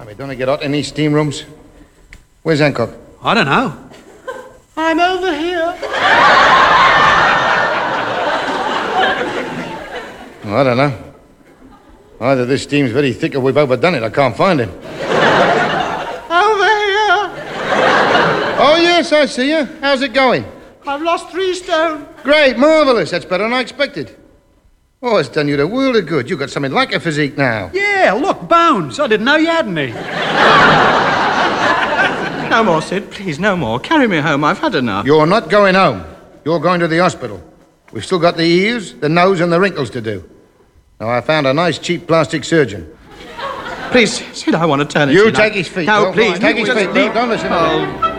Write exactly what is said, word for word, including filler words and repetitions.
Blimey, don't it get hot in these steam rooms? Where's Hancock? I don't know. I'm over here. Oh, I don't know. Either this steam's very thick or we've overdone it. I can't find him. Over here. Oh, yes, I see you. How's it going? I've lost three stone. Great, marvellous. That's better than I expected. Oh, it's done you the world of good. You've got something like a physique now. Yeah, look, bones. I didn't know you had any. No more, Sid. Please, no more. Carry me home. I've had enough. You're not going home. You're going to the hospital. We've still got the ears, the nose, and the wrinkles to do. Now, I found a nice, cheap plastic surgeon. Please, Sid, I want to turn it. You Sid. take I... his feet. No, Don't- please. Take his just feet. leave- Don't listen to me. Oh.